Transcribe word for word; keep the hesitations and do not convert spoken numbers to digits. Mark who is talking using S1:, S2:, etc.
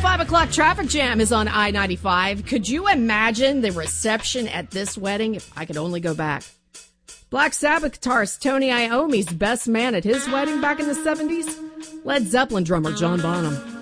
S1: five o'clock traffic jam is on I ninety-five. Could you imagine the reception at this wedding if I could only go back? Black Sabbath guitarist Tony Iommi's best man at his wedding back in the seventies? Led Zeppelin drummer John Bonham.